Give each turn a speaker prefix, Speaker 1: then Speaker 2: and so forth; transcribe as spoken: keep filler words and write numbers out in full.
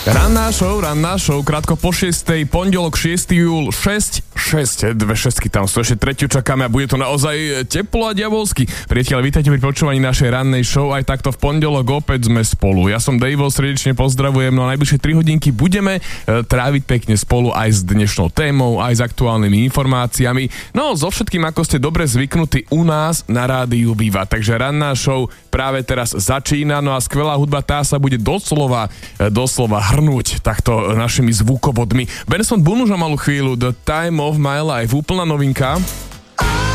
Speaker 1: Ranná show, ranná show, krátko po šiestej, pondelok šiesteho júla, šesť, šesť, dve šestky tam sú, ešte tretiu čakáme a bude to naozaj teplo a diabolsky. Priatelia, vítajte pri počúvaní našej rannej show, aj takto v pondelok opäť sme spolu. Ja som Dave, srdečne pozdravujem, no a najbližšie tri hodinky budeme e, tráviť pekne spolu aj s dnešnou témou, aj s aktuálnymi informáciami. No, so všetkým, ako ste dobre zvyknutí u nás na rádiu Viva. Takže ranná show práve teraz začína, no a skvelá hudba tá sa bude doslova, e, doslova hrnúť takto našimi zvukovodmi. Benson Boone už o malú chvíľu, The Time of My Life, úplná novinka.